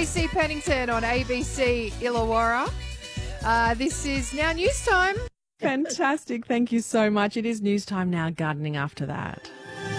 ABC Pennington on ABC Illawarra. This is now news time. Fantastic. Thank you so much. It is news time now, gardening after that.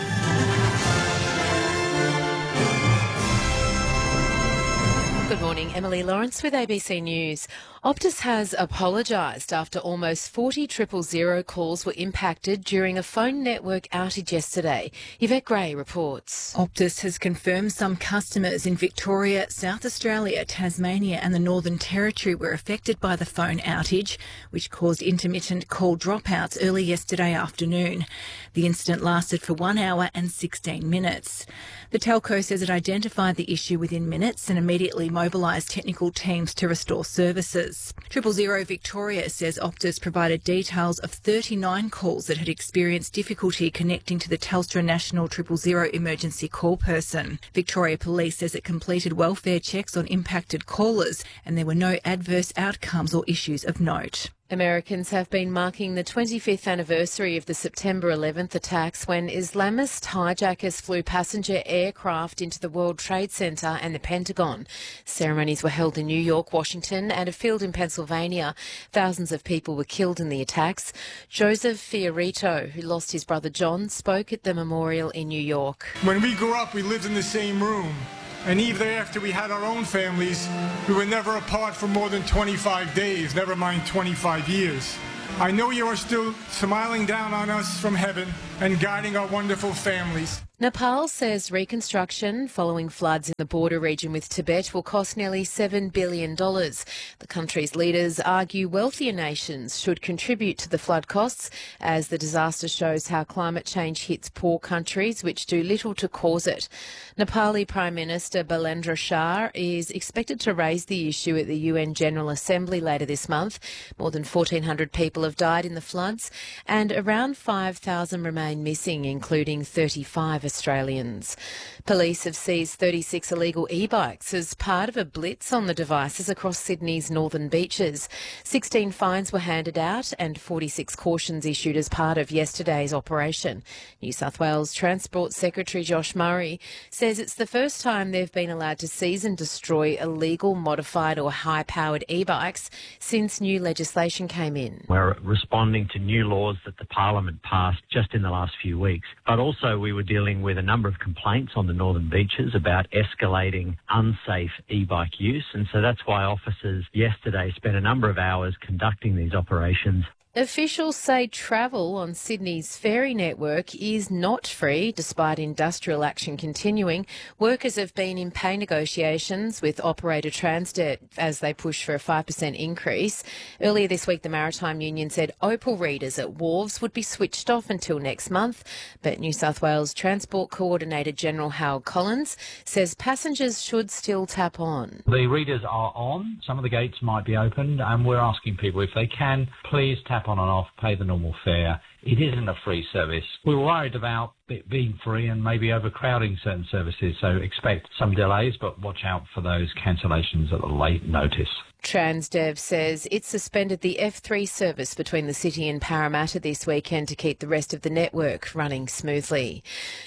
Good morning, Emily Lawrence with ABC News. Optus has apologised after almost 40 000 calls were impacted during a phone network outage yesterday. Yvette Gray reports. Optus has confirmed some customers in Victoria, South Australia, Tasmania and the Northern Territory were affected by the phone outage, which caused intermittent call dropouts early yesterday afternoon. The incident lasted for 1 hour and 16 minutes. The telco says it identified the issue within minutes and immediately mobilised technical teams to restore services. 000 Victoria says Optus provided details of 39 calls that had experienced difficulty connecting to the Telstra National 000 emergency call person. Victoria Police says it completed welfare checks on impacted callers and there were no adverse outcomes or issues of note. Americans have been marking the 25th anniversary of the September 11th attacks when Islamist hijackers flew passenger aircraft into the World Trade Center and the Pentagon. Ceremonies were held in New York, Washington and a field in Pennsylvania. Thousands of people were killed in the attacks. Joseph Fiorito, who lost his brother John, spoke at the memorial in New York. When we grew up, we lived in the same room. And even after we had our own families, we were never apart for more than 25 days, never mind 25 years. I know you are still smiling down on us from heaven and guiding our wonderful families. Nepal says reconstruction following floods in the border region with Tibet will cost nearly $7 billion. The country's leaders argue wealthier nations should contribute to the flood costs as the disaster shows how climate change hits poor countries which do little to cause it. Nepali Prime Minister Balendra Shah is expected to raise the issue at the UN General Assembly later this month. More than 1,400 people have died in the floods and around 5,000 remain missing, including 35 Australians. Police have seized 36 illegal e-bikes as part of a blitz on the devices across Sydney's northern beaches. 16 fines were handed out and 46 cautions issued as part of yesterday's operation. New South Wales Transport Secretary Josh Murray says it's the first time they've been allowed to seize and destroy illegal, modified or high-powered e-bikes since new legislation came in. We're responding to new laws that the Parliament passed just in the last few weeks, but also we were dealing with a number of complaints on the northern beaches about escalating unsafe e-bike use, and so that's why officers yesterday spent a number of hours conducting these operations. Officials say travel on Sydney's ferry network is not free, despite industrial action continuing. Workers have been in pay negotiations with operator Transdev as they push for a 5% increase. Earlier this week, the Maritime Union said Opal readers at wharves would be switched off until next month, but New South Wales Transport Coordinator General Howard Collins says passengers should still tap on. The readers are on. Some of the gates might be opened, and we're asking people if they can, please tap on and off, pay the normal fare. It isn't a free service. We're worried about it being free and maybe overcrowding certain services, so expect some delays, but watch out for those cancellations at a late notice. Transdev says it suspended the F3 service between the city and Parramatta this weekend to keep the rest of the network running smoothly.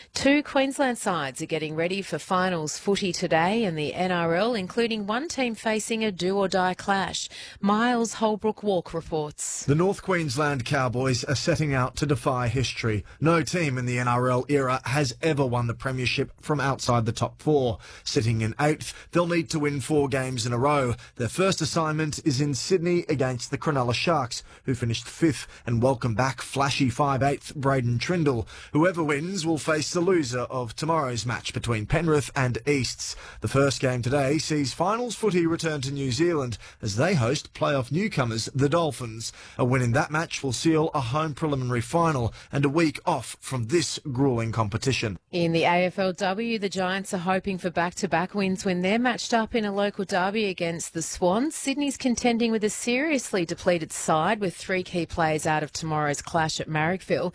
2 Queensland sides are getting ready for finals footy today in the NRL, including one team facing a do-or-die clash. Miles Holbrook-Walk reports. The North Queensland Cowboys are setting out to defy history. No team in the NRL era has ever won the premiership from outside the top 4. Sitting in 8th, they'll need to win 4 games in a row. Their first assignment is in Sydney against the Cronulla Sharks, who finished 5th, and welcome back flashy 5/8 Braden Trindle. Whoever wins will face the loser of tomorrow's match between Penrith and Easts. The first game today sees finals footy return to New Zealand as they host playoff newcomers, the Dolphins. A win in that match will seal a home preliminary final and a week off from this gruelling competition. In the AFLW, the Giants are hoping for back-to-back wins when they're matched up in a local derby against the Swans. Sydney's contending with a seriously depleted side with 3 key players out of tomorrow's clash at Marrickville.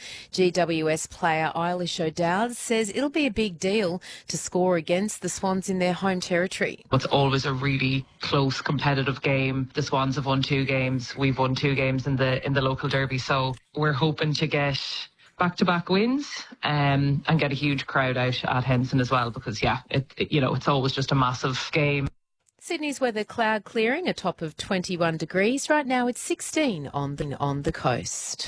GWS player Eilish O'Dowd says it'll be a big deal to score against the Swans in their home territory. It's always a really close, competitive game. The Swans have won 2 games. We've won 2 games in the local derby, so we're hoping to get back-to-back wins and get a huge crowd out at Henson as well, because it's always just a massive game. Sydney's weather cloud clearing, a top of 21 degrees. Right now it's 16 on the coast.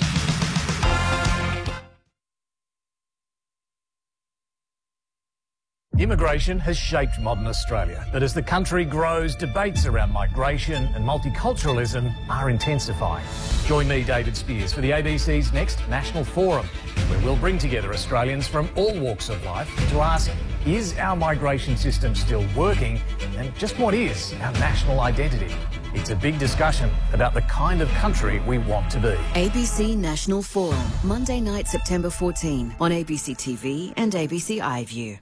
Immigration has shaped modern Australia, but as the country grows, debates around migration and multiculturalism are intensifying. Join me, David Spears, for the ABC's next National Forum, where we'll bring together Australians from all walks of life to ask, is our migration system still working, and just what is our national identity? It's a big discussion about the kind of country we want to be. ABC National Forum, Monday night, September 14, on ABC TV and ABC iView.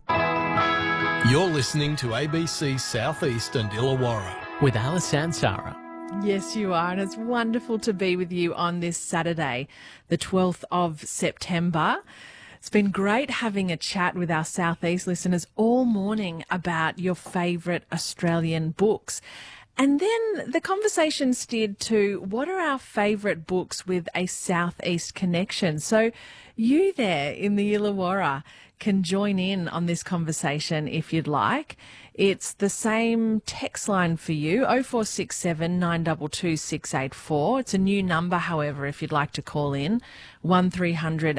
You're listening to ABC Southeast and Illawarra with Alice and Sarah. Yes, you are, and it's wonderful to be with you on this Saturday, the 12th of September. It's been great having a chat with our Southeast listeners all morning about your favourite Australian books. And then the conversation steered to what are our favourite books with a Southeast connection. So you there in the Illawarra can join in on this conversation if you'd like. It's the same text line for you, 0467 922 684. It's a new number, however, if you'd like to call in, 1300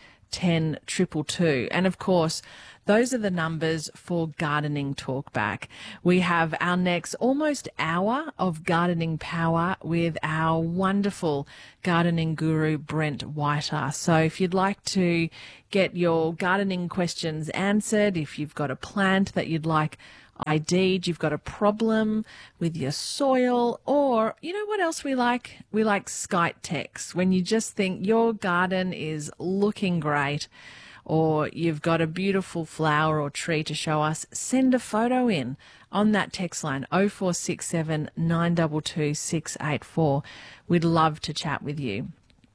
810 222. And of course, those are the numbers for Gardening Talkback. We have our next almost hour of gardening power with our wonderful gardening guru, Brent Whiter. So if you'd like to get your gardening questions answered, if you've got a plant that you'd like ID'd, you've got a problem with your soil, or you know what else we like? We like Skype texts. When you just think your garden is looking great, or you've got a beautiful flower or tree to show us, send a photo in on that text line, 0467 922 684. We'd love to chat with you.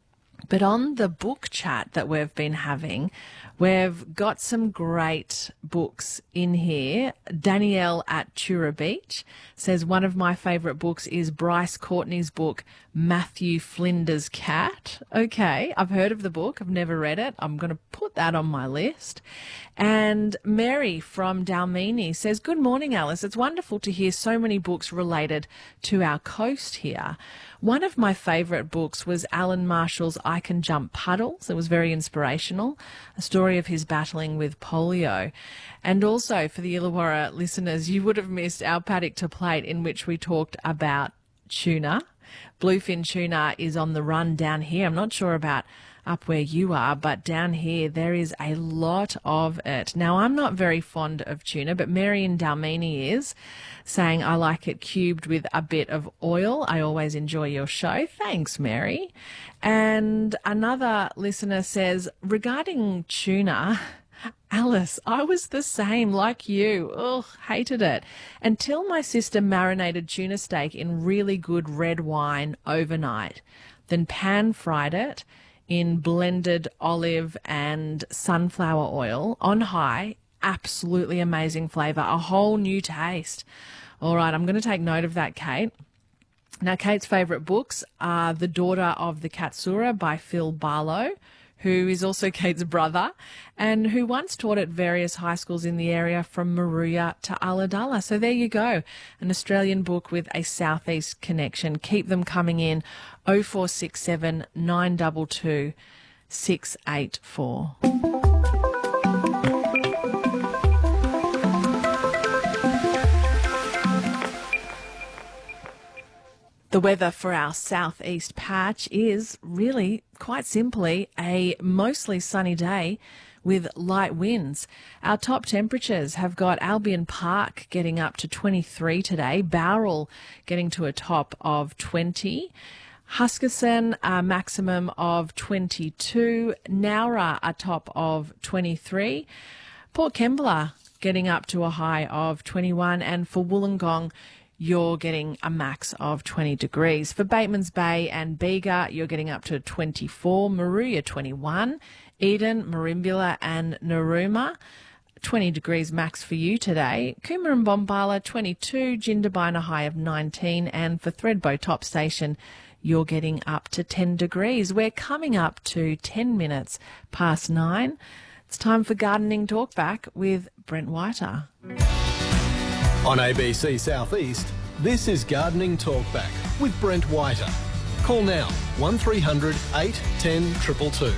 But on the book chat that we've been having, we've got some great books in here. Danielle at Tura Beach says one of my favourite books is Bryce Courtney's book, Matthew Flinder's Cat. Okay, I've heard of the book. I've never read it. I'm going to put that on my list. And Mary from Dalmini says, good morning, Alice. It's wonderful to hear so many books related to our coast here. One of my favourite books was Alan Marshall's I Can Jump Puddles. It was very inspirational, a story of his battling with polio. And also for the Illawarra listeners, you would have missed our Paddock to Plate in which we talked about tuna. Bluefin tuna is on the run down here. I'm not sure about up where you are, but down here there is a lot of it. Now, I'm not very fond of tuna, but Mary in Dalmini is, saying I like it cubed with a bit of oil. I always enjoy your show. Thanks, Mary. And another listener says, regarding tuna, Alice, I was the same like you. Ugh, hated it. Until my sister marinated tuna steak in really good red wine overnight, then pan-fried it in blended olive and sunflower oil on high. Absolutely amazing flavour, a whole new taste. All right, I'm going to take note of that, Kate. Now, Kate's favourite books are The Daughter of the Katsura by Phil Barlow, who is also Kate's brother and who once taught at various high schools in the area from Maruya to Ulladulla. So there you go, an Australian book with a Southeast connection. Keep them coming in, 0467 922 684. The weather for our southeast patch is really, quite simply, a mostly sunny day with light winds. Our top temperatures have got Albion Park getting up to 23 today, Bowral getting to a top of 20, Huskisson a maximum of 22, Nowra a top of 23, Port Kembla getting up to a high of 21, and for Wollongong, you're getting a max of 20 degrees. For Batemans Bay and Bega, you're getting up to 24, Maruya 21, Eden, Merimbula and Narooma, 20 degrees max for you today. Coomera and Bombala 22, Jindabyne a high of 19, and for Thredbo Top Station, you're getting up to 10 degrees. We're coming up to 10 minutes past 9. It's time for Gardening Talkback with Brent Whiter. On ABC Southeast, this is Gardening Talkback with Brent Whiter. Call now 1300 8 10 222.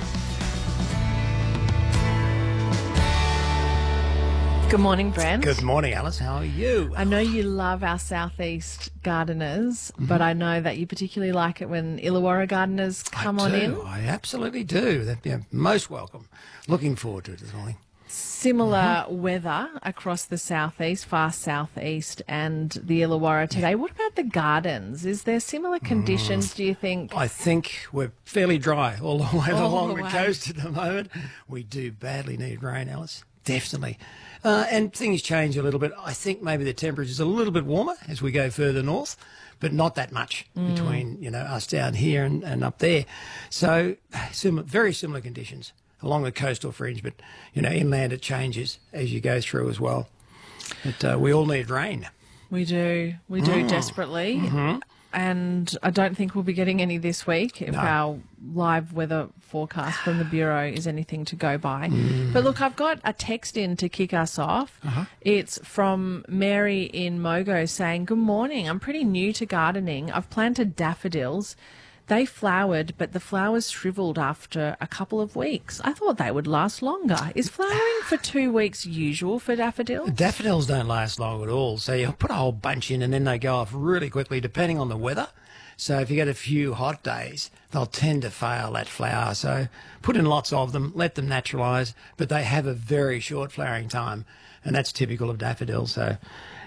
Good morning, Brent. Good morning, Alice. How are you? I know you love our southeast gardeners, but I know that you particularly like it when Illawarra gardeners come on in. I absolutely do. They'd be most welcome. Looking forward to it this morning. Similar weather across the southeast, far southeast, and the Illawarra today. What about the gardens? Is there similar conditions, do you think? I think we're fairly dry all the way along the way. coast at the moment. We do badly need rain, Alice. Definitely. And things change a little bit. I think maybe the temperature's a little bit warmer as we go further north, but not that much between, us down here and up there. So very similar conditions along the coastal fringe, but, inland it changes as you go through as well. But we all need rain. We do desperately. Mm-hmm. And I don't think we'll be getting any this week if our live weather forecast from the Bureau is anything to go by. But look, I've got a text in to kick us off. It's from Mary in Mogo saying, "Good morning. I'm pretty new to gardening. I've planted daffodils. They flowered, but the flowers shriveled after a couple of weeks. I thought they would last longer. Is flowering for 2 weeks usual for daffodils?" Daffodils don't last long at all. So you put a whole bunch in and then they go off really quickly depending on the weather. So if you get a few hot days, they'll tend to fail that flower. So put in lots of them, let them naturalise, but they have a very short flowering time, and that's typical of daffodils. So